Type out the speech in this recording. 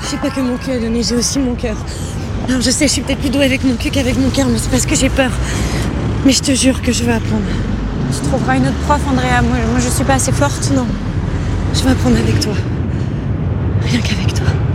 J'ai pas que mon cul à donner, j'ai aussi mon cœur. Alors je sais, je suis peut-être plus douée avec mon cul qu'avec mon cœur, mais c'est parce que j'ai peur. Mais je te jure que je vais apprendre. Tu trouveras une autre prof, Andrea. Moi je suis pas assez forte. Non, je vais apprendre avec toi. Rien qu'avec toi.